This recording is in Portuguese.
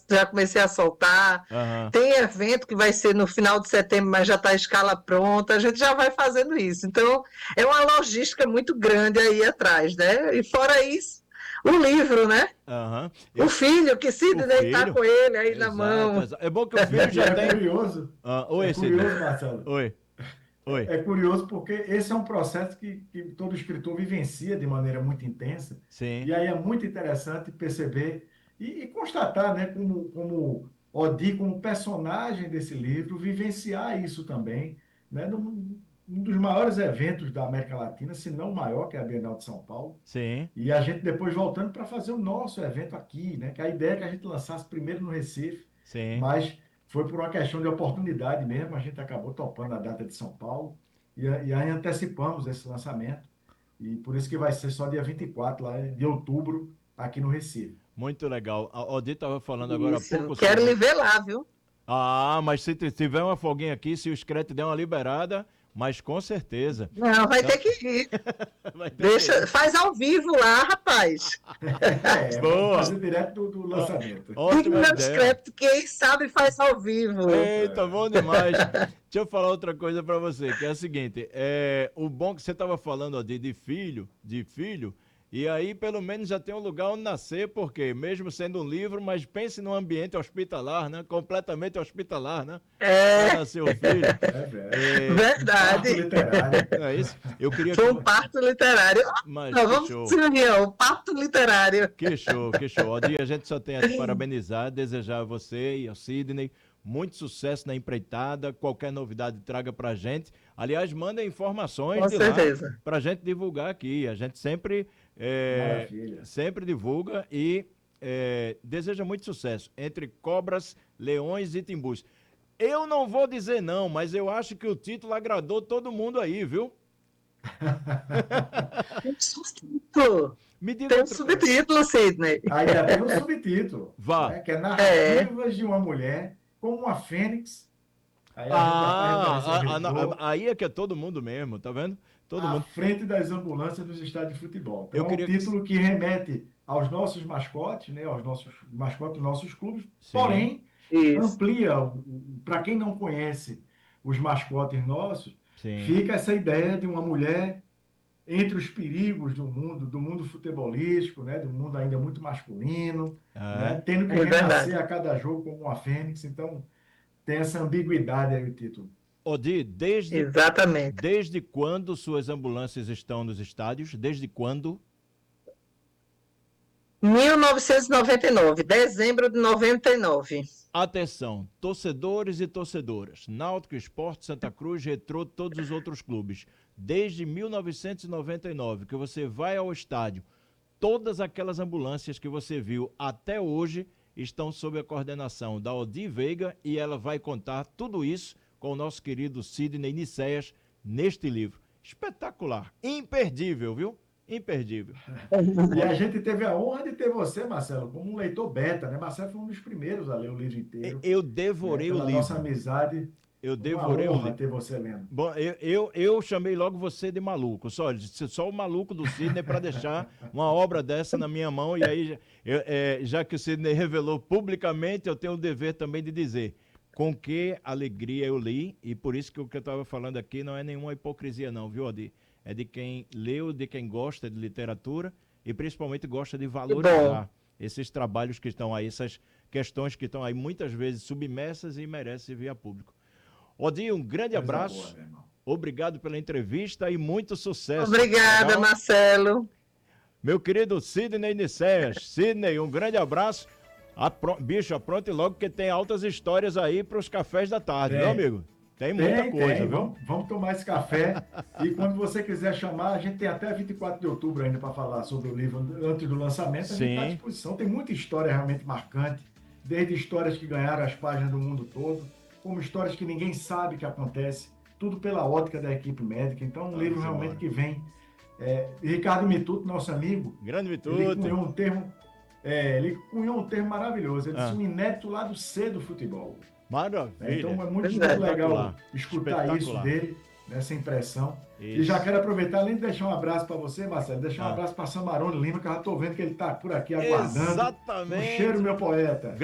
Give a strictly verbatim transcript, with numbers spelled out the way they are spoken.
já comecei a soltar. Aham. Tem evento que vai ser no final de setembro, mas já está a escala pronta, a gente já vai fazendo isso. Então, é uma logística muito grande aí atrás, né? E fora isso, o livro, né? Aham. O Eu- filho, que O Sidney está filho. com ele aí na Exato, mão. exato. É bom que o filho E já é tem. curioso, Ah, é oi, Sidney. curioso, Marcelo. Oi, oi. É, é curioso porque esse é um processo que, que todo escritor vivencia de maneira muito intensa. Sim. E aí é muito interessante perceber e, e constatar, né, como, como Odi, como personagem desse livro, vivenciar isso também, né, num, um dos maiores eventos da América Latina, se não o maior, que é a Bienal de São Paulo. Sim. E a gente depois voltando para fazer o nosso evento aqui, né? Que a ideia é que a gente lançasse primeiro no Recife, Sim. mas foi por uma questão de oportunidade mesmo, a gente acabou topando a data de São Paulo e, a- e aí antecipamos esse lançamento. E por isso que vai ser só dia vinte e quatro lá de outubro, aqui no Recife. Muito legal. A Odi estava falando agora há Isso, pouco quero lhe sobre. ver lá, viu? Ah, mas se t- tiver uma folguinha aqui, se o Screte der uma liberada, mas com certeza. Não, vai Então, ter que ir. vai ter que Deixa, ir. faz ao vivo lá, rapaz. É, vamos Boa! fazer direto do, do lançamento. Ótima Diga ideia. discreto, quem sabe faz ao vivo. Eita, bom demais. Deixa eu falar outra coisa pra você, que é a seguinte, é, o bom que você tava falando ó, de, de filho, de filho, e aí pelo menos já tem um lugar onde nascer, porque mesmo sendo um livro, mas pense num ambiente hospitalar, né? Completamente hospitalar, né? Pra É nascer o filho. É, velho. É, Parto verdade. literário. não é isso? Eu queria que... Foi um parto literário. Mas Nós que vamos show. se unir, ó, um parto literário. Que show, que show. Odi, a gente só tem a te parabenizar, desejar a você e ao Sidney muito sucesso na empreitada. Qualquer novidade traga pra gente. Aliás, manda informações Com de lá certeza. pra gente divulgar aqui. A gente sempre, é, Maravilha. sempre divulga e é, deseja muito sucesso entre cobras, leões e timbus. Eu não vou dizer não, mas eu acho que o título agradou todo mundo aí, viu? Tem um subtítulo. Me diga Tem um outra coisa. subtítulo, Sidney. Ainda tem um subtítulo, Vá. né, que é É. Narrativas de uma Mulher como uma Fênix. Aí a gente já faz Ah, referência ao a- a- retrô, a- aí é que é todo mundo mesmo, tá vendo? Todo à mundo. frente das ambulâncias dos estádios de futebol. Então Eu é um queria que- título que remete aos nossos mascotes, né, aos nossos mascotes dos nossos clubes, Sim. porém Isso. amplia, para quem não conhece os mascotes nossos, Sim. fica essa ideia de uma mulher entre os perigos do mundo, do mundo futebolístico, né, do mundo ainda muito masculino, Ah, né, tendo que É verdade. renascer a cada jogo como uma fênix. Então tem essa ambiguidade aí o título. Odi, desde, Exatamente. desde quando suas ambulâncias estão nos estádios? Desde quando? mil novecentos e noventa e nove, dezembro de noventa e nove. Atenção, torcedores e torcedoras, Náutico, Sport, Santa Cruz, Retrô, todos os outros clubes. Desde mil novecentos e noventa e nove que você vai ao estádio, todas aquelas ambulâncias que você viu até hoje estão sob a coordenação da Odi Veiga e ela vai contar tudo isso com o nosso querido Sidney Nicéas neste livro. Espetacular, imperdível, viu? Imperdível. E a gente teve a honra de ter você, Marcelo, como um leitor beta, né? Marcelo foi um dos primeiros a ler o livro inteiro. Eu né? devorei o Pela nossa livro. amizade, Eu uma devorei o honra livro. ter você lendo. Bom, eu, eu, eu chamei logo você de maluco. Só, só o maluco do Sidney para deixar uma obra dessa na minha mão. E aí, eu, é, já que o Sidney revelou publicamente, eu tenho o dever também de dizer com que alegria eu li. E por isso que o que eu estava falando aqui não é nenhuma hipocrisia, não, viu, Adi? É de quem leu, de quem gosta de literatura e principalmente gosta de valorizar esses trabalhos que estão aí, essas questões que estão aí muitas vezes submersas e merecem vir a público. Odi, um grande Coisa abraço. boa, meu irmão. Obrigado pela entrevista e muito sucesso. Obrigada, Legal? Marcelo. Meu querido Sidney Nicéas. Sidney, um grande abraço. Apro... Bicho, apronte logo que tem altas histórias aí para os cafés da tarde, Tem. meu amigo? Tem muita Tem, coisa, tem. viu? Vamos, vamos tomar esse café. E quando você quiser chamar, a gente tem até vinte e quatro de outubro ainda para falar sobre o livro antes do lançamento. A gente está à Sim. disposição. Tem muita história realmente marcante, desde histórias que ganharam as páginas do mundo todo, como histórias que ninguém sabe que acontece, tudo pela ótica da equipe médica. Então, um Vamos livro embora. realmente que vem. É, Ricardo Mituto, nosso amigo, Grande ele Vituto. cunhou um termo, é, ele cunhou um termo maravilhoso. Ele disse Ah. um inédito lado C do futebol. Maravilha. Então é muito, Verdade. muito legal Espetacular. escutar isso Espetacular. dele, nessa impressão. Isso. E já quero aproveitar, além de deixar um abraço para você, Marcelo, deixar um Ah. abraço para Samarone Lima, que eu já estou vendo que ele está por aqui aguardando. Exatamente. Um cheiro, meu poeta.